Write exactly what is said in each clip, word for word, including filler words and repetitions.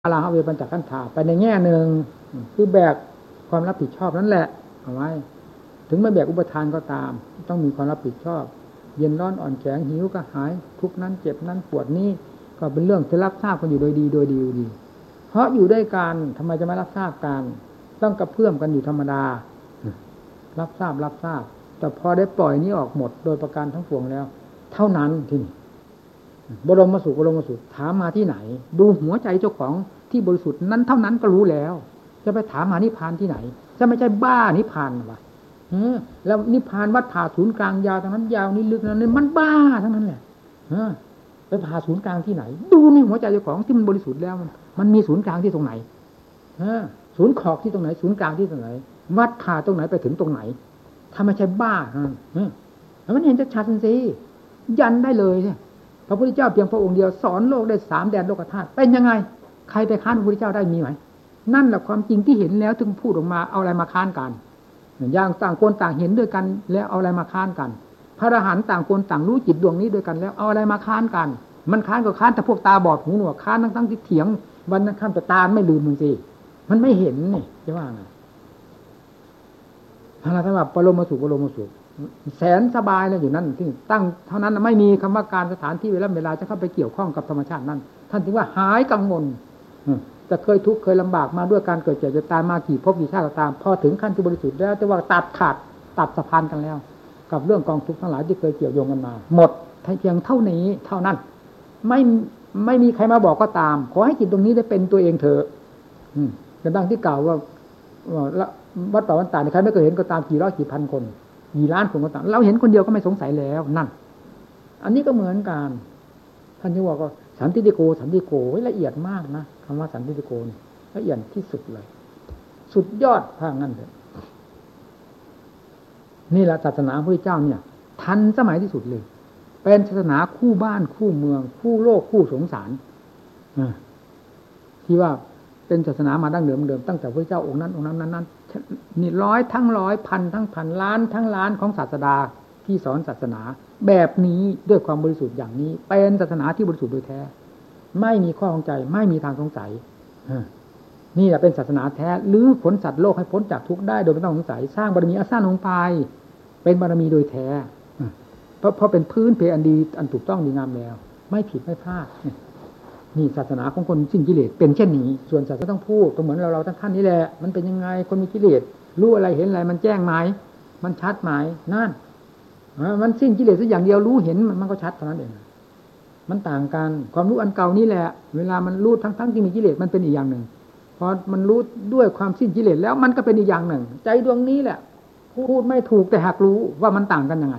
อาลาฮเวปัญจขันธาไปในแง่หนึ่งคือแบกความรับผิดชอบนั่นแหละเอาไว้ถึงไม่แบกอุปทานก็ตามต้องมีความรับผิดชอบเย็นร้อนอ่อนแข็งหิวก็หายทุกนั้นเจ็บนั้นปวดนี้ก็เป็นเรื่องที่รับทราบกันอยู่โดยดีโดยดีดีเพราะอยู่ด้วยกันทำไมจะไม่รับทราบกันต้องกระเพื่อมกันอยู่ธรรมดารับทราบรับทราบแต่พอได้ปล่อยนี้ออกหมดโดยประการทั้งปวงแล้วเท่านั้นที่นี่บรมสุขบรมสุขถามมาที่ไหนดูหัวใจเจ้าของที่บริสุทธิ์นั้นเท่านั้นก็รู้แล้วจะไปถามหานิพพานที่ไหนจะไม่ใช่บ้านิพพานวะแล้วนิพพานวัดผ่าศูนย์กลางยาวตรงนั้นยาวนี้ลึกนั้นมันบ้าทั้งนั้นแหละไปผ่าศูนย์กลางที่ไหนดูในหัวใจเจ้าของที่มันบริสุทธิ์แล้วมันมันมีศูนย์กลางที่ตรงไหนศูนย์ขอบที่ตรงไหนศูนย์กลางที่ตรงไหนวัดผ่าตรงไหนไปถึงตรงไหนถ้าไม่ใช่บ้าแล้วมันเห็นชัดๆสิยันได้เลยเนี่ยพระพุทธเจ้าเพียงพระองค์เดียวสอนโลกได้สามแดนโลกธาตุเป็นยังไงใครไปค้านพระพุทธเจ้าได้มีไหมนั่นแหละความจริงที่เห็นแล้วถึงพูดออกมาเอาอะไรมาค้านกันอย่างต่างคนต่างเห็นด้วยกันแล้วเอาอะไรมาค้านกันพระอรหันต์ต่างคนต่างรู้จิตดวงนี้ด้วยกันแล้วเอาอะไรมาค้านกันมันค้านก็ค้านแต่พวกตาบอดหูหนวกค้านทั้งๆที่เถียงวันนั้นข้ามแต่ตาไม่ลืมมึงสิมันไม่เห็นนี่จะว่าไงพระราชบัพปรมสุขบรมสุขแสนสบายเลยอยู่นั่นที่ตั้งเท่านั้นไม่มีคำว่าการสถานที่เวลาเวลาจะเข้าไปเกี่ยวข้องกับธรรมชาตินั้นท่านถึงว่าหายกังวลจะเคยทุกข์เคยลำบากมาด้วยการเกิดเจ็บจะตายมากี่ภพกี่ชาติก็ตามพอถึงขั้นที่บริสุทธิ์แล้วแต่ว่าตัดขาดตัดสะพานกันแล้วกับเรื่องกองทุกข์ทั้งหลายที่เคยเกี่ยวโยงกันมาหมดเพียงเท่านี้เท่านั้นไม่ไม่มีใครมาบอกก็ตามขอให้จิตตรงนี้ได้เป็นตัวเองเถอะกระดังที่กล่าวว่าวัดป่าวันตาใครไม่เคยเห็นก็ตามกี่ร้อยกี่พันคนกี่ล้านคนก็ตามเราเห็นคนเดียวก็ไม่สงสัยแล้วนั่นอันนี้ก็เหมือนกันท่านที่บอกว่าสันติโกสันติโกละเอียดมากนะคำว่าสันติโกละเอียดที่สุดเลยสุดยอดทางนั้นเลยนี่แหละศาสนาพระพุทธเจ้าเนี่ยทันสมัยที่สุดเลยเป็นศาสนาคู่บ้านคู่เมืองคู่โลกคู่สงสารที่ว่าเป็นศาสนามาดั้งเดิมเดิมตั้งแต่พระเจ้าองค์นั้นองค์นั้นนั้นนั้นนี่ร้อยทั้งร้อยพันทั้งพันล้านทั้งล้านของศาสดาที่สอนศาสนาแบบนี้ด้วยความบริสุทธิ์อย่างนี้เป็นศาสนาที่บริสุทธิ์โดยแท้ไม่มีข้อข้องใจไม่มีทางสงสัยนี่แหละเป็นศาสนาแท้หรือผลสัตว์โลกให้พ้นจากทุกข์ได้โดยไม่ต้องสงสัยสร้างบารมีอาสาลงไปเป็นบารมีโดยแท้เพราะเพราะเป็นพื้นเพอันดีอันถูกต้องดีงามแล้วไม่ผิดไม่พลาดนี่ศาสนาของคนสิ้นกิเลสเป็นเช่นนี้ส่วนศาสนาต้องพูดก็เหมือนเราเราท่านนี่แหละมันเป็นยังไงคนมีกิเลสรู้อะไรเห็นอะไรมันแจ้งไหมมันชัดไหมนั่นมันสิ้นกิเลสสักอย่างเดียวรู้เห็นมันก็ชัดเท่านั้นเองมันต่างกันความรู้อันเก่านี่แหละเวลามันรู้ทั้งทั้งที่มีกิเลสมันเป็นอีกอย่างหนึ่งพอมันรู้ด้วยความสิ้นกิเลสแล้วมันก็เป็นอีกอย่างหนึ่งใจดวงนี้แหละพูดไม่ถูกแต่หากรู้ว่ามันต่างกันยังไง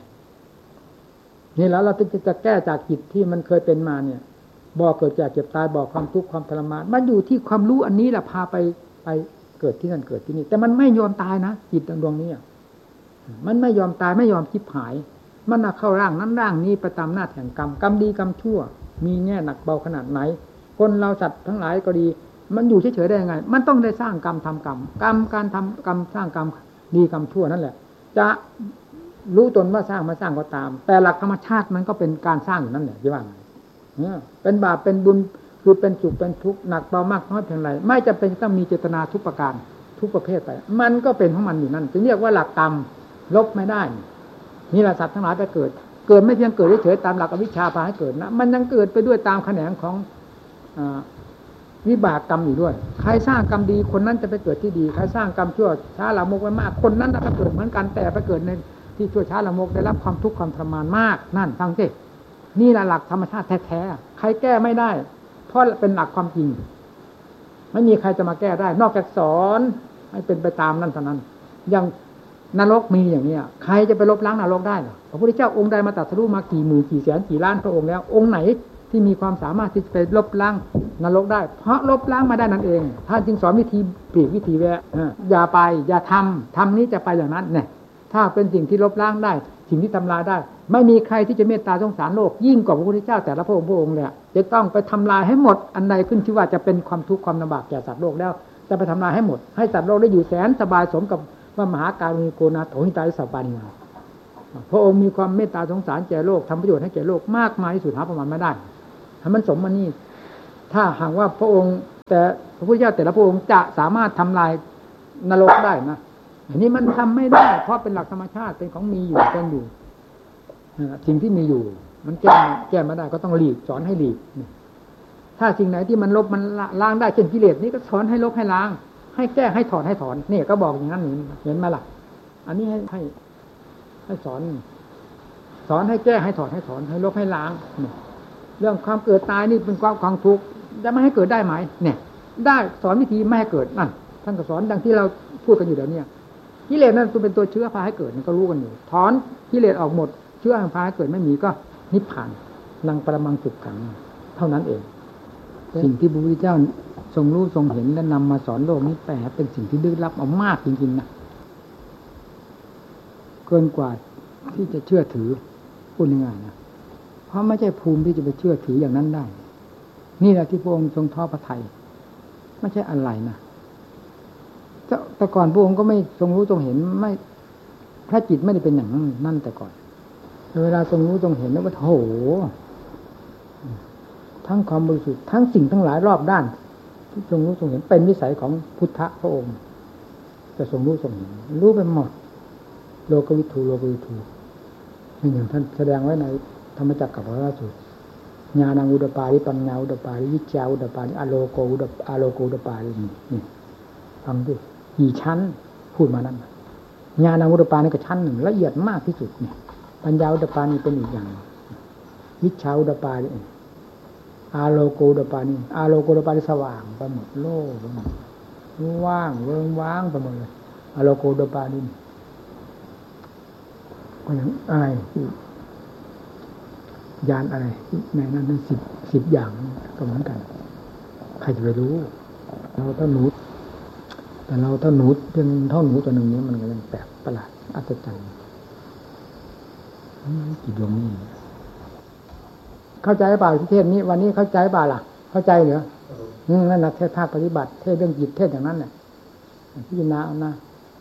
นี่แล้วเราจะจะแก้จากจิตที่มันเคยเป็นมาเนี่ยบ่เกิดจากเจ็บตายบ่ความทุกข์ความทรมานมันอยู่ที่ความรู้อันนี้แหละพาไปไปเกิดที่นั่นเกิดที่นี่แต่มันไม่ยอมตายนะจิตดวงนี้มันไม่ยอมตายไม่ยอมคิดหายมันน่ะเข้าร่างนั้นร่างนี้ไปตามหน้าแห่งกรรมกรรมดีกรรมชั่วมีแง่หนักเบาขนาดไหนคนเราสัตว์ทั้งหลายก็ดีมันอยู่เฉยๆได้ยังไงมันต้องได้สร้างกรรมทำกรรมกรรมการทำกรรมสร้างกรรมดีกรรมชั่วนั่นแหละจะรู้ตนว่าสร้างมาสร้างก็ตามแต่หลักธรรมชาติมันก็เป็นการสร้างอยู่นั่นแหละที่ว่าไงเป็นบาปเป็นบุญคือเป็นสุขเป็นทุกข์หนักเบามากน้อยเพียงไรไม่จำเป็นต้องมีเจตนาทุกประการทุกประเภทไปมันก็เป็นของมันอยู่นั่นจึงเรียกว่าหลักกรรมลบไม่ได้นี่แหละสัตว์ทั้งหลายไปเกิดเกิดไม่เพียงเกิดเฉยๆตามหลักอวิชชาพาให้เกิดนะมันยังเกิดไปด้วยตามแขนงของวิบากกรรมอยู่ด้วยใครสร้างกรรมดีคนนั้นจะไปเกิดที่ดีใครสร้างกรรมชั่วช้าละโมกไว้มากคนนั้นจะไปเกิดเหมือนกันแต่ไปเกิดในที่ชั่วช้าละโมกได้รับความทุกข์ความทรมานมากนั่นฟังสินี่แหละหลักธรรมชาติแท้ๆใครแก้ไม่ได้เพราะเป็นหลักความจริงไม่มีใครจะมาแก้ได้นอกจากสอนให้เป็นไปตามนั้นเท่านั้นอย่างนรกมีอย่างนี้ใครจะไปลบล้างนรกได้หรอพระพุทธเจ้าองค์ใดมาตรัสรู้มากี่หมื่นกี่แสนกี่ล้านพระองค์แล้วองค์ไหนที่มีความสามารถที่จะไปลบล้างนรกได้เพราะลบล้างมาได้นั่นเองท่านจึงสอนวิธีปลีกวิธีแวะอย่าไปอย่าทำทำนี้จะไปอย่างนั้นเนี่ยถ้าเป็นสิ่งที่ลบล้างได้สิ่งที่ทำลายได้ไม่มีใครที่จะเมตตาสงสารโลกยิ่งกว่าพระพุทธเจ้าแต่ละพระองค์พระองค์เนี่ยจะต้องไปทำลายให้หมดอันใดขึ้นที่ว่าจะเป็นความทุกข์ความลำบากแก่สัตว์โลกแล้วจะไปทำลายให้หมดให้สัตว์โลกได้อยู่แสนสบายสมกับว่ามหาการุณิโกนาโถหิตาลิสัปปานิมาพระองค์มีความเมตตาสงสารแก่โลกทำประโยชน์ให้แก่โลกมากมายที่สุดหาประมาณไม่ได้ให้มันสมมานี่ถ้าหากว่าพระองค์แต่พระพุทธเจ้าแต่ละพระองค์จะสามารถทำลายนรกได้นะอันนี้มันทำไม่ได้เพราะเป็นหลักธรรมชาติเป็นของมีอยู่เป็นอยู่สิ่งที่มีอยู่มันแก้แก้ไม่ได้ก็ต้องหลีกสอนให้หลีกถ้าสิ่งไหนที่มันลบมันล้างได้เช่นกิเลสนี่ก็สอนให้ลบให้ล้างให้แก้ให้ถอดให้ถอนนี่ก็บอกอย่างนั้นเห็นไหมล่ะอันนี้ให้ให้ให้สอนสอนให้แก้ให้ถอดให้ถอนให้ลบให้ล้างเรื่องความเกิดตายนี่เป็นความความทุกข์จะไม่ให้เกิดได้ไหมเนี่ยได้สอนวิธีไม่ให้เกิดนั่นท่านก็สอนดังที่เราพูดกันอยู่เดี๋ยวนี้กิเลสนั่นตัวเป็นตัวเชื้อพาให้เกิดมันก็รู้กันอยู่ถอนกิเลสออกหมดเชื้อพาให้เกิดไม่มีก็นิพพานนังปรมังสุขขังเท่านั้นเองสิ่งที่พระพุทธเจ้าทรงรู้ทรงเห็นและนำมาสอนโลกนี้แต่เป็นสิ่งที่ลึกลับเอามากจริงๆนะเกินกว่าที่จะเชื่อถือพูดง่ายๆนะเพราะไม่ใช่ภูมิที่จะไปเชื่อถืออย่างนั้นได้นี่แหละที่พระองค์ทรงทอดพระทัยไม่ใช่อะไรนะแต่ก่อนพระองค์ก็ไม่ทรงรู้ทรงเห็นไม่พระจิตไม่ได้เป็นอย่างนั้นแต่ก่อนเวลาทรงรู้ทรงเห็นแล้วก็โหทั้งความบริสุทธิ์ทั้งสิ่งทั้งหลายรอบด้านที่ทรงรู้ทรงเห็นเป็นวิสัยของพุทธะพระองค์จะทรงรู้ทรงเห็นรู้ไปหมดโลกวิถูโลกวิถูอย่างท่านแสดงไว้ในธรรมจักรกับพระราสูตรญาณังอุดปาริปัญญาอุดปาริวิชาอุดปาริอโลโกอุดอโลโกอุดปารินี่ฟังดิกี่ชั้นพูดมานั้นญาณังอุดปาริก็ชั้นหนึ่งละเอียดมากที่สุดเนี่ยปัญญาอุดปาริเป็นอีกอย่างวิชาอุดปาริอาโลโกอุดปาริอาโลโกอุดปาริสว่างไปหมดโลกไปหมดว่างเวิงว้างไปหมดเลยอาโลโกอุดปาริก็อย่างอะไรยานอะไรในนั้นนั้นสิบสิบอย่างก็เหมือนกันใครจะไปรู้เราถ้าหนูแต่เราถ้าหนูเพียงเท่าหนูตัวหนึ่งนี้มันก็ยังแปลกประหลาดอัศจรรย์กี่ดวงนี่เข้าใจป่ะที่เทศนี้วันนี้เข้าใจป่ะล่ะเข้าใจเหรอนั่นนะเทศภาคปฏิบัติเทศเรื่องจิตเทศอย่างนั้นแหละพิจารณาเอานะ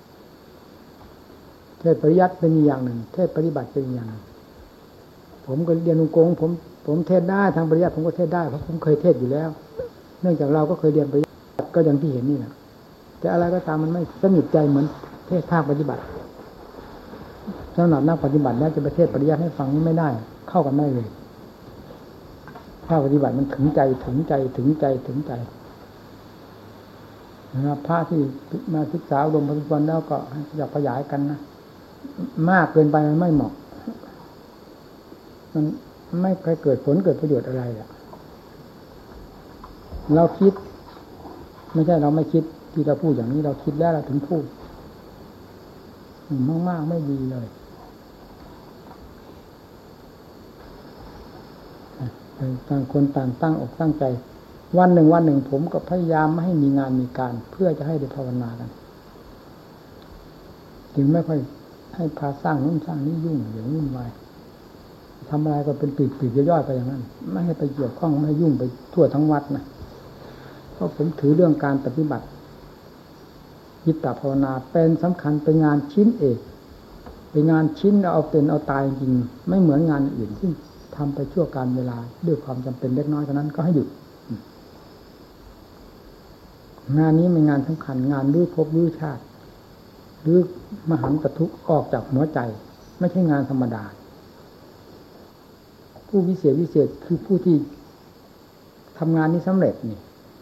เทศปริยัติเป็นอย่างหนึ่งเทศปฏิบัติเป็นอย่างหนึ่งผมก็เรียนองค์กงผมผมเทศได้ทางปริยัติผมก็เทศได้เพราะผมเคยเทศอยู่แล้วเนื่องจากเราก็เคยเรียนปริยัติก็อย่างที่เห็นนี่นะแต่อะไรก็ตามมันไม่สนิทใจเหมือนเทศภาคปฏิบัติสำหรับนักปฏิบัติแล้วจะไปเทศปริยัติให้ฟังนี่ไม่ได้เข้ากันไม่เลยภาคปฏิบัติมันถึงใจถึงใจถึงใจถึงใจนะครับพระที่มาศึกษาอบรมปฏิบัติแล้วก็อยากขยายกันนะมากเกินไปมันไม่เหมาะมันไม่เคยเกิดผลเกิดประโยชน์อะไรอ่ะเราคิดไม่ใช่เราไม่คิดที่เราพูดอย่างนี้เราคิดแล้วเราถึงพูดมากๆไม่ดีเลยต่างคนต่างตั้งอกตั้งใจวันหนึ่งวันหนึ่งผมก็พยายามไม่ให้มีงานมีการเพื่อจะให้ได้ภาวนากันถึงไม่ค่อยให้พาสร้างนู่นสร้างนี่ยุ่งเดี๋ยววุ่นวายทำอะไรก็เป็นปีกปีกย่อยๆไปอย่างนั้นไม่ให้ไปเกี่ยวข้องไม่ให้ยุ่งไปทั่วทั้งวัดนะเพราะผมถือเรื่องการปฏิบัติจิตตภาวนาเป็นสำคัญเป็นงานชิ้นเอกเป็นงานชิ้นเอาเป็นเอาตายจริงไม่เหมือนงานอื่นที่ทำไปชั่วการเวลาด้วยความจำเป็นเล็กน้อยเท่านั้นก็ให้หยุดงานนี้เป็นงานสำคัญงานรื้อภพรื้อชาติหรือมหันตทุกข์ออกจากหัวใจไม่ใช่งานธรรมดาผู้วิเศษวิเศษคือผู้ที่ทำงานนี้สำเร็จนี่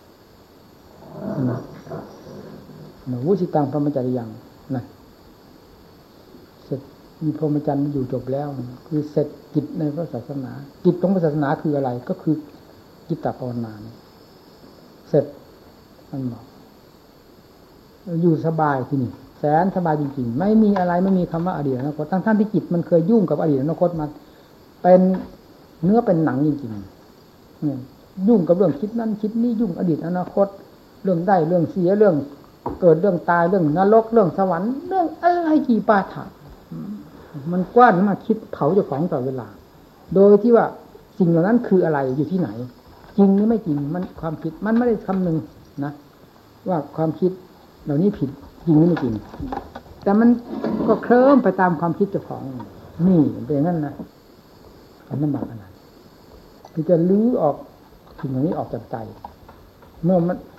นะวุฒิตังพรหมจรรยังนะเสร็จมีพรหมจรรย์อยู่จบแล้วคือเสร็จกิจในพระศาสนากิจของพระศาสนาคืออะไรก็คือจิตตภาวนาเสร็จมันบอกอยู่สบายที่นี่แสนสบายจริงๆไม่มีอะไรไม่มีคำว่าอดีตอนาคตทั้งๆที่จิตมันเคยยุ่งกับอดีตอนาคตมาเป็นเนื้อเป็นหนังจริงๆเนี่ยยุ่งกับเรื่องคิดนั้นคิดนี้ยุ่งอดีตอนาคตเรื่องได้เรื่องเสียเรื่องเกิดเรื่องตายเรื่องนรกเรื่องสวรรค์เรื่องอะไรกี่ปาฐะมันกว้านมาคิดเผาเจ้าของตลอดเวลาโดยที่ว่าสิ่งเหล่านั้นคืออะไรอยู่ที่ไหนจริงหรือไม่จริงมันความคิดมันไม่ได้คำนึงนะว่าความคิดเหล่านี้ผิดจริงหรือไม่จริงแต่มันก็เคลิ้มไปตามความคิดเจ้าของนี่เป็นอย่างนั้นนะมันลำบากขนาดที่จะลื้อออกสิ่งเหล่านี้ออกจากใจเมื่อมัน